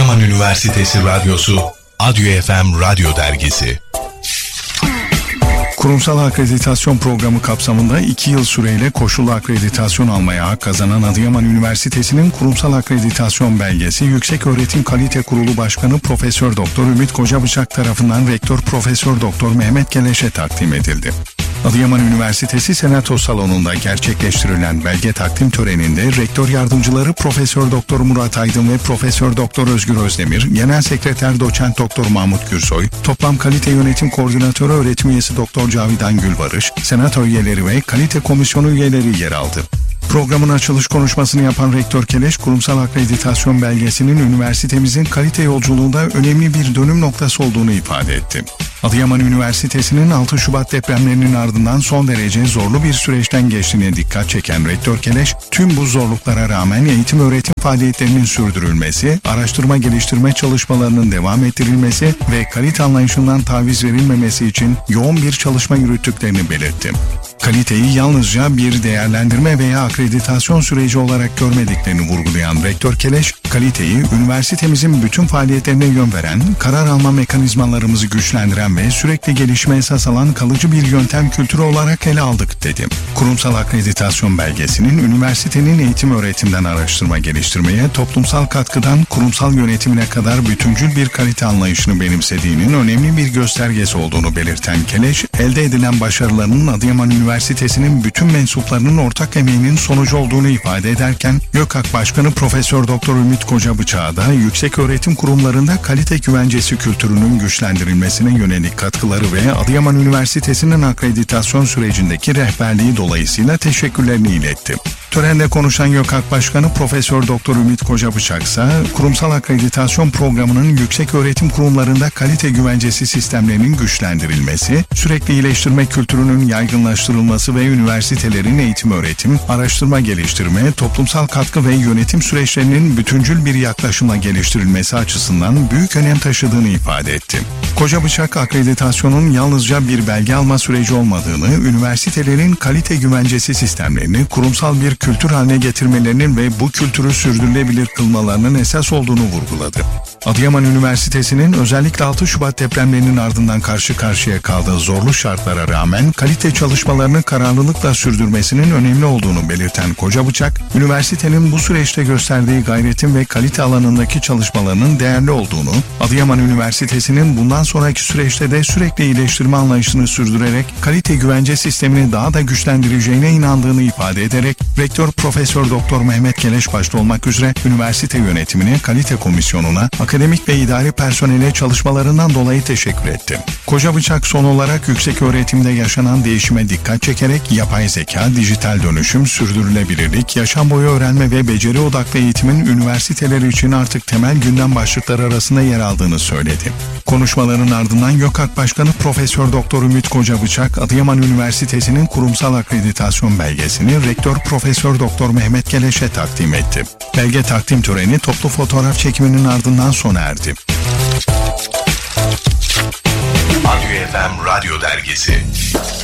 Adıyaman Üniversitesi Radyosu, Adyo FM Radyo Dergisi. Kurumsal akreditasyon programı kapsamında 2 yıl süreyle koşullu akreditasyon almaya hak kazanan Adıyaman Üniversitesi'nin kurumsal akreditasyon belgesi Yükseköğretim Kalite Kurulu Başkanı Profesör Doktor Ümit Kocabıçak tarafından Rektör Profesör Doktor Mehmet Keleş'e takdim edildi. Adıyaman Üniversitesi Senato Salonu'nda gerçekleştirilen belge takdim töreninde Rektör Yardımcıları Profesör Doktor Murat Aydın ve Profesör Doktor Özgür Özdemir, Genel Sekreter Doçent Doktor Mahmut Gürsoy, Toplam Kalite Yönetim Koordinatörü Öğretim Üyesi Doktor Cavidan Gülbarış, Senato üyeleri ve Kalite Komisyonu üyeleri yer aldı. Programın açılış konuşmasını yapan Rektör Keleş, kurumsal akreditasyon belgesinin üniversitemizin kalite yolculuğunda önemli bir dönüm noktası olduğunu ifade etti. Adıyaman Üniversitesi'nin 6 Şubat depremlerinin ardından son derece zorlu bir süreçten geçtiğine dikkat çeken Rektör Keleş, tüm bu zorluklara rağmen eğitim öğretim faaliyetlerinin sürdürülmesi, araştırma geliştirme çalışmalarının devam ettirilmesi ve kalite anlayışından taviz verilmemesi için yoğun bir çalışma yürüttüklerini belirtti. Kaliteyi yalnızca bir değerlendirme veya akreditasyon süreci olarak görmediklerini vurgulayan Rektör Keleş, kaliteyi üniversitemizin bütün faaliyetlerine yön veren, karar alma mekanizmalarımızı güçlendiren ve sürekli gelişme esas alan kalıcı bir yöntem kültürü olarak ele aldık dedi. Kurumsal akreditasyon belgesinin üniversitenin eğitim öğretimden araştırma geliştirmeye, toplumsal katkıdan kurumsal yönetimine kadar bütüncül bir kalite anlayışını benimsediğinin önemli bir göstergesi olduğunu belirten Keleş, elde edilen başarılarının Adıyaman Üniversitesi'nin bütün mensuplarının ortak emeğinin sonucu olduğunu ifade ederken, YÖKAK Başkanı Profesör Doktor Ümit Kocabıçak'a da yüksek öğretim kurumlarında kalite güvencesi kültürünün güçlendirilmesine yönelik katkıları ve Adıyaman Üniversitesi'nin akreditasyon sürecindeki rehberliği dolayısıyla teşekkürlerini iletti. Törende konuşan YÖKAK Başkanı Profesör Doktor Ümit Kocabıçak ise kurumsal akreditasyon programının yüksek öğretim kurumlarında kalite güvencesi sistemlerinin güçlendirilmesi, sürekli iyileştirme kültürünün yaygınlaştırılması ve üniversitelerin eğitim öğretim, araştırma geliştirme, toplumsal katkı ve yönetim süreçlerinin bütüncül bir yaklaşımla geliştirilmesi açısından büyük önem taşıdığını ifade etti. Kocabıçak, akreditasyonun yalnızca bir belge alma süreci olmadığını, üniversitelerin kalite güvencesi sistemlerini kurumsal bir kültür haline getirmelerinin ve bu kültürü sürdürülebilir kılmalarının esas olduğunu vurguladı. Adıyaman Üniversitesi'nin özellikle 6 Şubat depremlerinin ardından karşı karşıya kaldığı zorlu şartlara rağmen kalite çalışmalarını kararlılıkla sürdürmesinin önemli olduğunu belirten Kocabıçak, üniversitenin bu süreçte gösterdiği gayretin ve kalite alanındaki çalışmalarının değerli olduğunu, Adıyaman Üniversitesi'nin bundan sonraki süreçte de sürekli iyileştirme anlayışını sürdürerek kalite güvence sistemini daha da güçlendireceğine inandığını ifade ederek, Rektör Profesör Doktor Mehmet Keleş başta olmak üzere üniversite yönetimine, kalite komisyonuna, akademik ve idari personele çalışmalarından dolayı teşekkür etti. Kocabıçak son olarak yüksek öğretimde yaşanan değişime dikkat çekerek yapay zeka, dijital dönüşüm, sürdürülebilirlik, yaşam boyu öğrenme ve beceri odaklı eğitimin üniversiteler için artık temel gündem başlıkları arasında yer aldığını söyledi. Konuşmaların ardından YÖKAK Başkanı Profesör Doktor Ümit Kocabıçak, Adıyaman Üniversitesi'nin kurumsal akreditasyon belgesini Rektör Profesör Doktor Mehmet Keleş'e takdim etti. Belge takdim töreni toplu fotoğraf çekiminin ardından sona erdi. Adyo FM Radyo Dergisi.